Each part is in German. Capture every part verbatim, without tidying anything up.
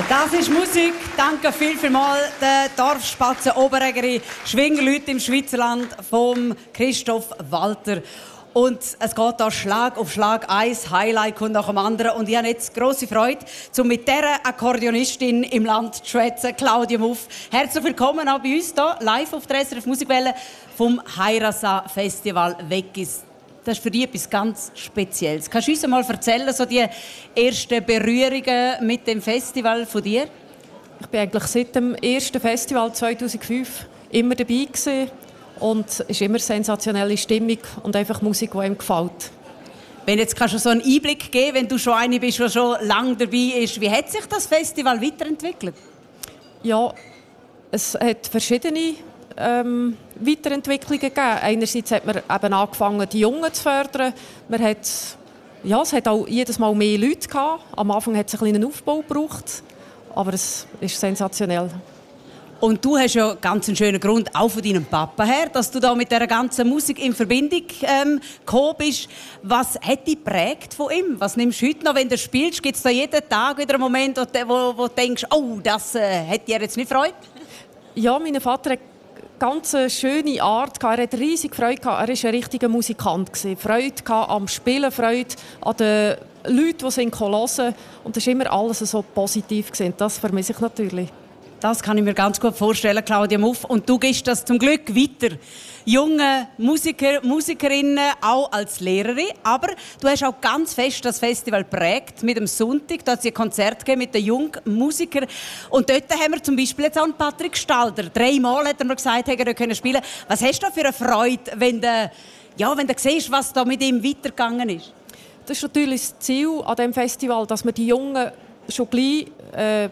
Das ist Musik. Danke viel, viel mal der Dorfspatze Oberägeri Schwingerleute im Schweizerland vom Christoph Walter. Und es geht da Schlag auf Schlag, ein Highlight kommt nach dem anderen. Und ich habe jetzt grosse Freude, um mit dieser Akkordeonistin im Land zu schwätzen, Claudia Muff. Herzlich willkommen auch bei uns hier, live auf der S R F Musikwelle vom Hairasa Festival Weggis. Das ist für dich etwas ganz Spezielles. Kannst du uns einmal erzählen, so die ersten Berührungen mit dem Festival von dir? Ich bin eigentlich seit dem ersten Festival zweitausendfünf immer dabei gewesen. Und es ist immer sensationelle Stimmung und einfach Musik, die einem gefällt. Wenn jetzt kannst du so einen Einblick geben, wenn du schon eine bist, die schon lange dabei ist, wie hat sich das Festival weiterentwickelt? Ja, es hat verschiedene ähm, Weiterentwicklungen gegeben. Einerseits hat man eben angefangen, die Jungen zu fördern. Man hat, ja, es hat auch jedes Mal mehr Leute gehabt. Am Anfang hat es einen kleinen Aufbau gebraucht, aber es ist sensationell. Und du hast ja ganz einen schönen Grund, auch von deinem Papa her, dass du da mit dieser ganzen Musik in Verbindung ähm, gekommen bist. Was hat dich geprägt von ihm? Was nimmst du heute noch, wenn du spielst? Gibt es da jeden Tag wieder einen Moment, wo, wo, wo du denkst, oh, das äh, hat dir jetzt nicht Freude? Ja, mein Vater hat eine ganz schöne Art. Er hatte riesig Freude. Er war ein richtiger Musikant. Freude am Spielen, Freude an den Leuten, die sind hören. Und das war immer alles so positiv. Das vermisse ich natürlich. Das kann ich mir ganz gut vorstellen, Claudia Muff. Und du gehst das zum Glück weiter. Junge Musiker, Musikerinnen, auch als Lehrerin. Aber du hast auch ganz fest das Festival geprägt mit dem Sonntag. Da hat es ein Konzert gegeben mit den jungen Musikern. Und dort haben wir zum Beispiel jetzt auch einen Patrick Stalder. Dreimal hat er mir gesagt, er können spielen. Was hast du da für eine Freude, wenn du, ja, wenn du siehst, was da mit ihm weitergegangen ist? Das ist natürlich das Ziel an diesem Festival, dass man die Jungen schon gleich äh,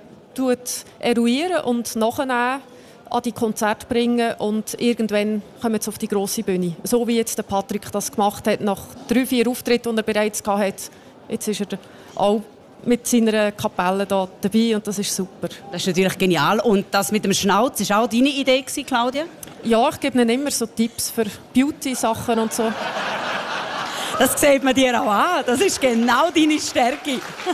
eruieren und nachher an die Konzerte bringen und irgendwann kommen sie auf die grosse Bühne. So wie jetzt der Patrick das gemacht hat, nach drei, vier Auftritten, die er bereits hatte. Jetzt ist er auch mit seiner Kapelle da dabei und das ist super. Das ist natürlich genial. Und das mit dem Schnauz war auch deine Idee, Claudia? Ja, ich gebe ihnen immer so Tipps für Beauty-Sachen und so. Das sieht man dir auch an. Das ist genau deine Stärke.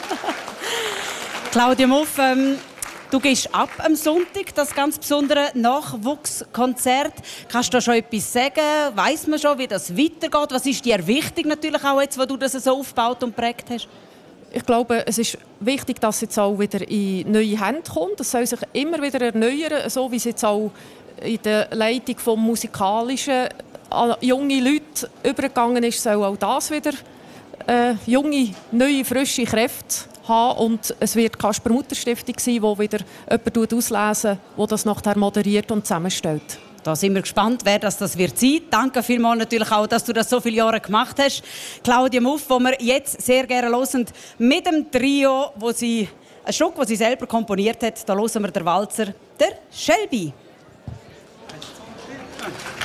Claudia Muff, ähm, du gehst ab am Sonntag, das ganz besondere Nachwuchskonzert. Kannst du da schon etwas sagen? Weiss man schon, wie das weitergeht? Was ist dir wichtig, natürlich auch jetzt, wo du das so aufgebaut und geprägt hast? Ich glaube, es ist wichtig, dass es jetzt auch wieder in neue Hände kommt. Es soll sich immer wieder erneuern, so wie es jetzt auch in der Leitung vom Musikalischen an junge Leute übergegangen ist, soll auch das wieder äh, junge, neue, frische Kräfte haben. Und es wird die Kasper-Mutter-Stiftung sein, die wieder jemand auslesen, der das nachher moderiert und zusammenstellt. Da sind wir gespannt, wer das, das wird sein. Danke vielmals natürlich auch, dass du das so viele Jahre gemacht hast. Claudia Muff, wo wir jetzt sehr gerne hören, mit dem Trio, wo sie, ein Stück, das sie selber komponiert hat. Da hören wir den Walzer, der Shelby.